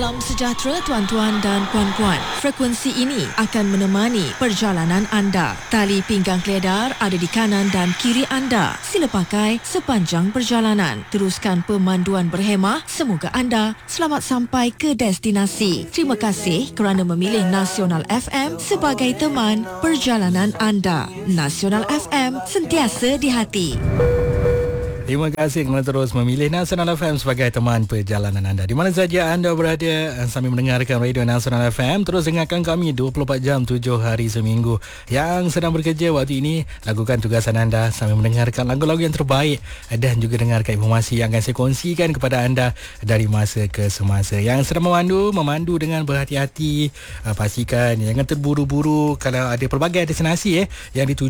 Salam sejahtera tuan-tuan dan puan-puan. Frekuensi ini akan menemani perjalanan anda. Tali pinggang keledar ada di kanan dan kiri anda. Sila pakai sepanjang perjalanan. Teruskan pemanduan berhemah. Semoga anda selamat sampai ke destinasi. Terima kasih kerana memilih Nasional FM sebagai teman perjalanan anda. Nasional FM, sentiasa di hati. Terima kasih kerana terus memilih Nasional FM sebagai teman perjalanan anda. Di mana saja anda berada sambil mendengarkan Radio Nasional FM, terus dengarkan kami 24 jam 7 hari seminggu. Yang sedang bekerja waktu ini, lakukan tugasan anda sambil mendengarkan lagu-lagu yang terbaik dan juga dengarkan informasi yang akan saya kongsikan kepada anda dari masa ke semasa. Yang sedang memandu dengan berhati-hati. Pastikan jangan terburu-buru kalau ada pelbagai destinasi yang dituju